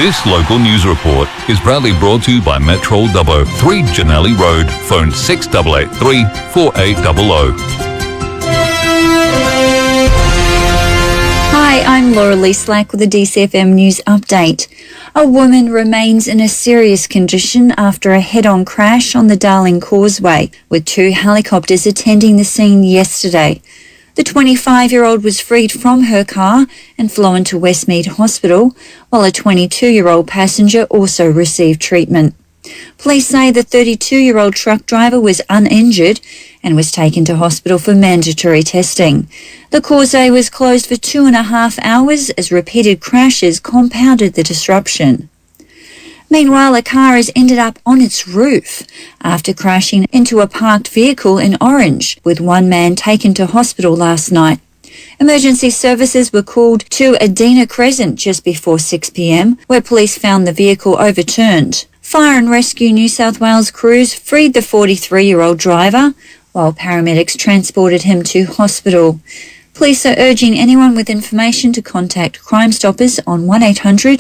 This local news report is proudly brought to you by Metro Dubbo, 3 Janelli Road, phone 6883 4800. Hi, I'm Laura Lee Slack with the DCFM News Update. A woman remains in a serious condition after a head-on crash on the Darling Causeway, with 2 helicopters attending the scene yesterday. The 25-year-old was freed from her car and flown to Westmead Hospital, while a 22-year-old passenger also received treatment. Police say the 32-year-old truck driver was uninjured and was taken to hospital for mandatory testing. The causeway was closed for 2.5 hours as repeated crashes compounded the disruption. Meanwhile, a car has ended up on its roof after crashing into a parked vehicle in Orange, with one man taken to hospital last night. Emergency services were called to Adina Crescent just before 6 p.m, where police found the vehicle overturned. Fire and Rescue New South Wales crews freed the 43-year-old driver, while paramedics transported him to hospital. Police are urging anyone with information to contact Crime Stoppers on 1800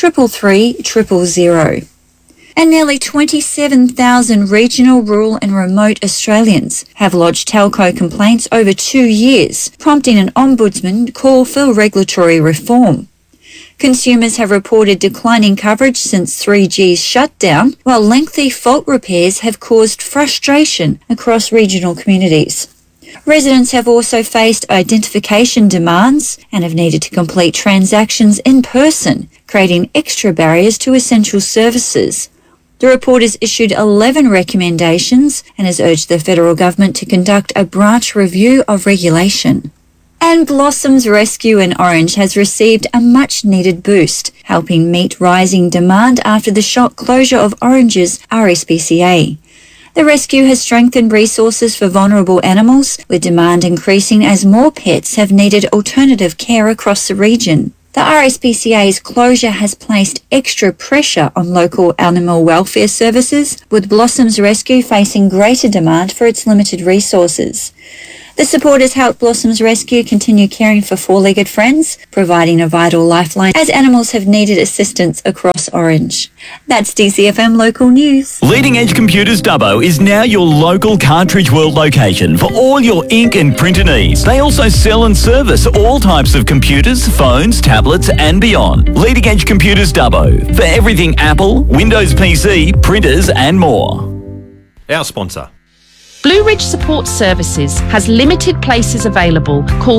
333 000. And nearly 27,000 regional, rural and remote Australians have lodged telco complaints over 2 years, prompting an ombudsman call for regulatory reform. Consumers have reported declining coverage since 3G's shutdown, while lengthy fault repairs have caused frustration across regional communities. Residents have also faced identification demands and have needed to complete transactions in person, creating extra barriers to essential services. The report has issued 11 recommendations and has urged the federal government to conduct a branch review of regulation. And Blossom's Rescue in Orange has received a much-needed boost, helping meet rising demand after the shock closure of Orange's RSPCA. The rescue has strengthened resources for vulnerable animals, with demand increasing as more pets have needed alternative care across the region. The RSPCA's closure has placed extra pressure on local animal welfare services, with Blossom's Rescue facing greater demand for its limited resources. The support has helped Blossom's Rescue continue caring for four-legged friends, providing a vital lifeline as animals have needed assistance across Orange. That's DCFM Local News. Leading Edge Computers Dubbo is now your local Cartridge World location for all your ink and printer needs. They also sell and service all types of computers, phones, tablets and beyond. Leading Edge Computers Dubbo for everything Apple, Windows PC, printers and more. Our sponsor. Blue Ridge Support Services has limited places available. Call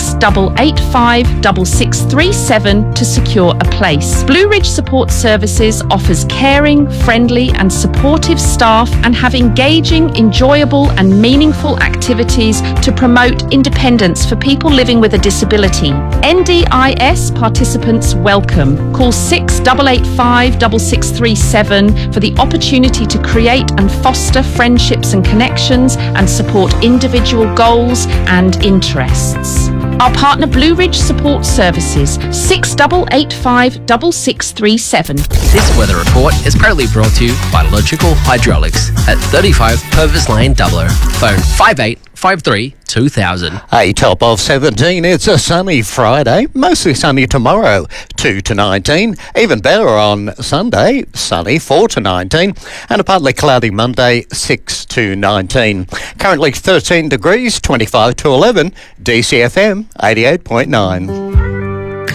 6885 6637 to secure a place. Blue Ridge Support Services offers caring, friendly and supportive staff and have engaging, enjoyable and meaningful activities to promote independence for people living with a disability. NDIS participants welcome. Call 6885 6637 for the opportunity to create and foster friendships and connections and support individual goals and interests. Our partner Blue Ridge Support Services, 6885 6637. This weather report is proudly brought to you by Logical Hydraulics at 35 Purvis Lane, Dubbo. Phone 5853 2000. A top of 17. It's a sunny Friday, mostly sunny tomorrow, 2 to 19. Even better on Sunday, sunny 4 to 19. And a partly cloudy Monday, 6 to 19. Currently 13 degrees, 25 to 11. DCFM 88.9.